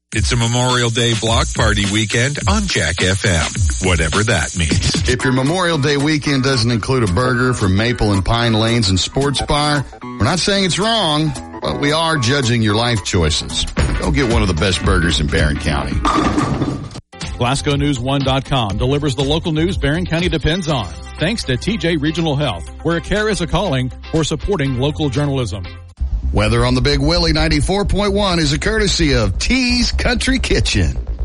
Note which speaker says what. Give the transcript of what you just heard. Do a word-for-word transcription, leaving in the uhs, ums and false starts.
Speaker 1: It's a Memorial Day block party weekend on Jack F M, whatever that means.
Speaker 2: If your Memorial Day weekend doesn't include a burger from Maple and Pine Lanes and Sports Bar, we're not saying it's wrong, but we are judging your life choices. Go get one of the best burgers in Barron County.
Speaker 3: Glasgow News one dot com delivers the local news Barron County depends on, thanks to T J Regional Health, where care is a calling for supporting local journalism.
Speaker 2: Weather on the Big Willie ninety-four point one is a courtesy of T's Country Kitchen.